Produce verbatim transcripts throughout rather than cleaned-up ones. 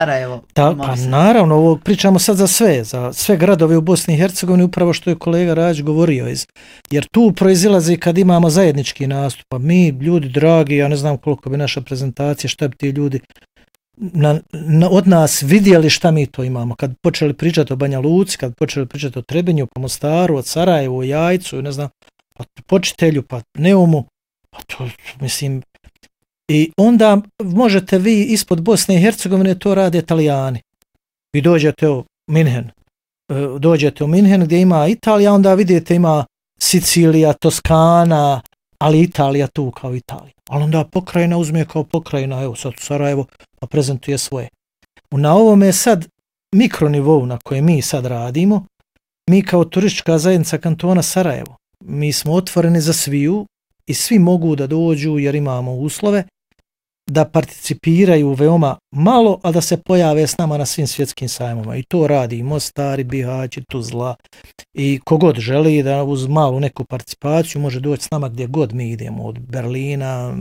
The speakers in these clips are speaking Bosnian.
Sarajevo. Da, pa naravno, ovo pričamo sad za sve, za sve gradove u Bosni i Hercegovini, upravo što je kolega Rađ govorio, iz, jer tu proizilazi kad imamo zajednički nastup, pa mi, ljudi dragi, ja ne znam koliko bi naša prezentacija, šta bi ti ljudi na, na, od nas vidjeli šta mi to imamo, kad počeli pričati o Banja Luci, kad počeli pričati o Trebinju, pa Mostaru, o Sarajevu, o Jajcu, ne znam, pa Počitelju, pa Neumu, pa to, mislim, i onda možete vi ispod Bosne i Hercegovine, to rade Italijani. Vi dođete u Minhen, dođete u Minhen gdje ima Italija, onda vidite ima Sicilija, Toskana, ali Italija tu kao Italija. Ali onda pokrajina uzme kao pokrajina, evo sad Sarajevo, pa prezentuje svoje. Na ovome sad mikronivou na koje mi sad radimo, mi kao turistička zajednica kantona Sarajevo, mi smo otvoreni za sviju i svi mogu da dođu jer imamo uslove da participiraju veoma malo, a da se pojave s nama na svim svjetskim sajmama. I to radi i Mostar, i Bihać, i Tuzla. I kogod želi da uz malu neku participaciju može doći s nama gdje god mi idemo, od Berlina,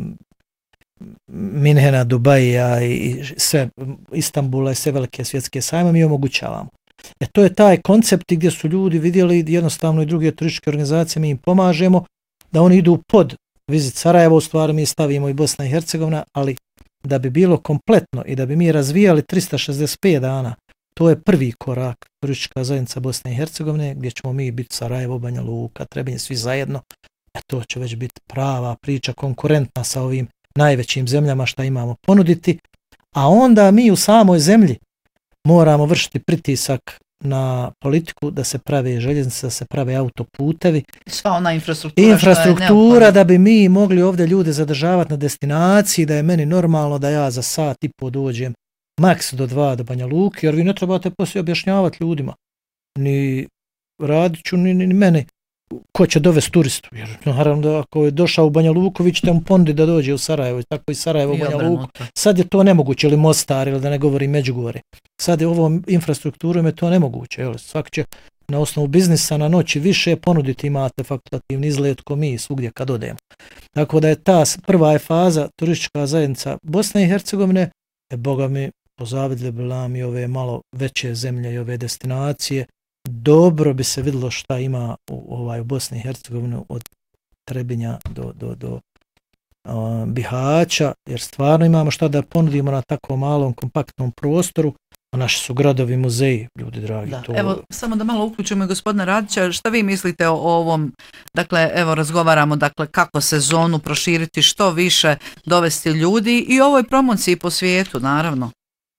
Minhena, Dubaja i sve, Istanbula i sve velike svjetske sajme mi omogućavamo. E to je taj koncept gdje su ljudi vidjeli jednostavno i druge turističke organizacije, mi im pomažemo da oni idu pod Vizit Sarajevo, u stvari mi stavimo i Bosna i Hercegovina, ali da bi bilo kompletno i da bi mi razvijali tristo šezdeset pet dana, to je prvi korak turistička zajednica Bosne i Hercegovine, gdje ćemo mi biti Sarajevo, Banja Luka, Trebinje, svi zajedno. E to će već biti prava priča, konkurentna sa ovim najvećim zemljama što imamo ponuditi, a onda mi u samoj zemlji moramo vršiti pritisak na politiku da se prave željeznice, da se prave autoputevi. Sva ona infrastruktura. Infrastruktura da bi mi mogli ovdje ljude zadržavati na destinaciji, da je meni normalno da ja za sat i po dođem maks do dva do Banja Luke, jer vi ne trebate poslije objašnjavati ljudima. Ni Radiću, ni, ni, ni meni ko će dovesti turistu. Jer naravno da ako je došao u Banja Luku, vi ćete mu ponuditi da dođe u Sarajevo, tako i Sarajevo u Banja Luku. Sad je to nemoguće, ili Mostar, ili da ne govori Međugorje. Sad je ovom infrastrukturom je to nemoguće. Jel? Svak će na osnovu biznisa na noći više ponuditi, imate fakultativni izlet ko mi svugdje kad odemo. Tako da je ta prva je faza turistička zajednica Bosne i Hercegovine, e boga mi pozavidle bila mi ove malo veće zemlje i ove destinacije. Dobro bi se vidjelo šta ima u, ovaj, u Bosni i Hercegovini od Trebinja do, do, do uh, Bihaća, jer stvarno imamo šta da ponudimo na tako malom, kompaktnom prostoru, a naši su gradovi, muzeji, ljudi dragi. Da. To... Evo, samo da malo uključimo i gospodina Radića, šta vi mislite o ovom, dakle, evo, razgovaramo, dakle, kako sezonu proširiti, što više dovesti ljudi i ovoj promociji po svijetu, naravno.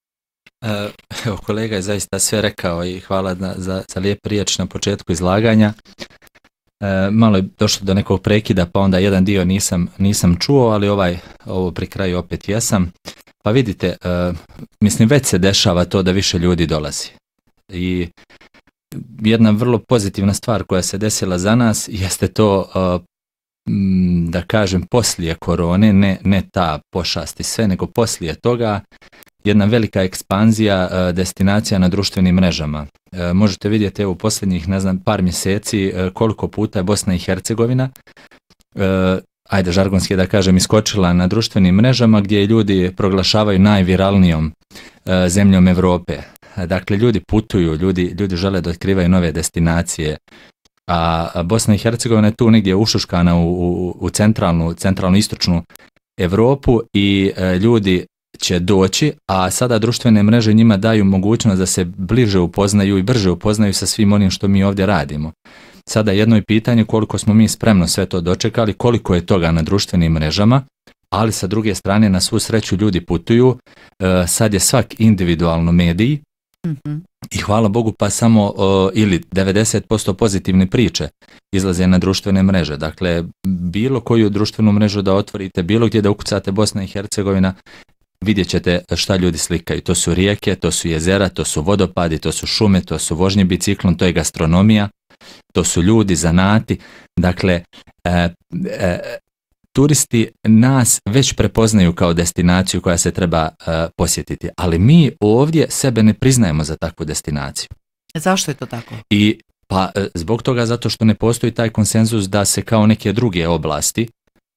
Evo, kolega je zaista sve rekao i hvala na, za, za lijep riječ na početku izlaganja. E, malo je došlo do nekog prekida, pa onda jedan dio nisam, nisam čuo, ali ovaj, ovo pri kraju opet jesam. Pa vidite, e, mislim već se dešava to da više ljudi dolazi. I jedna vrlo pozitivna stvar koja se desila za nas jeste to, e, da kažem, poslije korone, ne, ne ta pošast i sve, nego poslije toga, jedna velika ekspanzija e, destinacija na društvenim mrežama. E, možete vidjeti evo u posljednjih, ne znam, par mjeseci e, koliko puta je Bosna i Hercegovina, e, ajde žargonski da kažem, iskočila na društvenim mrežama gdje ljudi proglašavaju najviralnijom e, zemljom Europe. E, dakle, ljudi putuju, ljudi, ljudi žele da otkrivaju nove destinacije, a, a Bosna i Hercegovina je tu negdje ušuškana u, u, u centralnu, centralnu istočnu Europu i e, ljudi će doći, a sada društvene mreže njima daju mogućnost da se bliže upoznaju i brže upoznaju sa svim onim što mi ovdje radimo. Sada jedno je pitanje koliko smo mi spremno sve to dočekali, koliko je toga na društvenim mrežama, ali sa druge strane na svu sreću ljudi putuju, e, sad je svak individualno mediji mm-hmm. i hvala Bogu pa samo o, ili devedeset posto pozitivne priče izlaze na društvene mreže. Dakle, bilo koju društvenu mrežu da otvorite, bilo gdje da ukucate Bosna i Hercegovina, vidjet ćete šta ljudi slikaju. To su rijeke, to su jezera, to su vodopadi, to su šume, to su vožnje biciklom, to je gastronomija, to su ljudi, zanati. Dakle, e, e, turisti nas već prepoznaju kao destinaciju koja se treba e, posjetiti, ali mi ovdje sebe ne priznajemo za takvu destinaciju. Zašto je to tako? I pa zbog toga zato što ne postoji taj konsenzus da se kao neke druge oblasti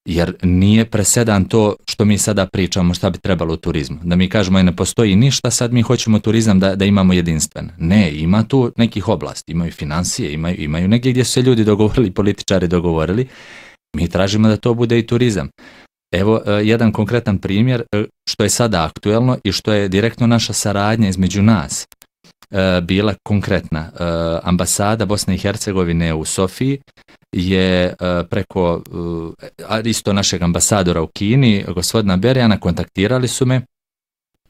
jer nije presedan to što mi sada pričamo šta bi trebalo u turizmu. Da mi kažemo ne postoji ništa, sad mi hoćemo turizam da, da imamo jedinstven. Ne, ima tu nekih oblasti, imaju financije, imaju, imaju negdje gdje su se ljudi dogovorili, političari dogovorili, mi tražimo da to bude i turizam. Evo jedan konkretan primjer što je sada aktuelno i što je direktno naša saradnja između nas bila konkretna. Ambasada Bosne i Hercegovine u Sofiji je preko isto našeg ambasadora u Kini, gospodina Berjana, kontaktirali su me